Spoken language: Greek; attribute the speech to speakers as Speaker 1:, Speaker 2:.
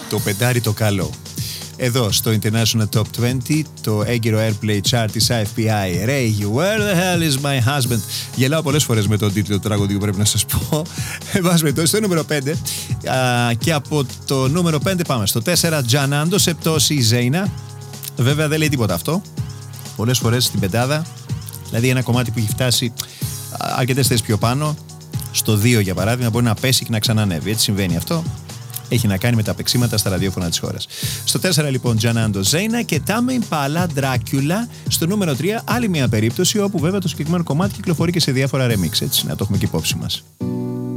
Speaker 1: Το πεντάρι το καλό. Εδώ στο International Top 20, το έγκυρο Airplay Chart της IFPI. Ray, where the hell is my husband? Γελάω πολλές φορές με τον τίτλο του τραγουδιού, πρέπει να σας πω. Στο νούμερο 5. Και από το νούμερο 5 πάμε στο 4. Τζανάντο, σε πτώση η Ζέινα. Βέβαια δεν λέει τίποτα αυτό. Πολλές φορές στην πεντάδα. Δηλαδή ένα κομμάτι που έχει φτάσει αρκετές θέσεις πιο πάνω, στο 2 για παράδειγμα, μπορεί να πέσει και να ξανανεύει. Έτσι συμβαίνει αυτό. Έχει να κάνει με τα παίξήματα στα ραδιόφωνα της χώρας. Στο 4 λοιπόν Τζανάντο Ζέινα και Τάμε Ιμπάλα Ντράκιουλα. Στο νούμερο 3 άλλη μια περίπτωση όπου βέβαια το συγκεκριμένο κομμάτι κυκλοφορεί και σε διάφορα remix. Έτσι να το έχουμε και υπόψη μας.